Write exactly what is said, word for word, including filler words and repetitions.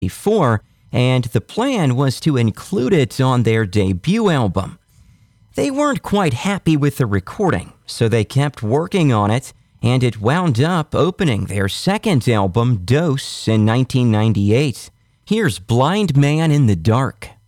before, and the plan was to include it on their debut album. They weren't quite happy with the recording, so they kept working on it, and it wound up opening their second album, Dose, in nineteen ninety-eight. Here's Blind Man in the Dark.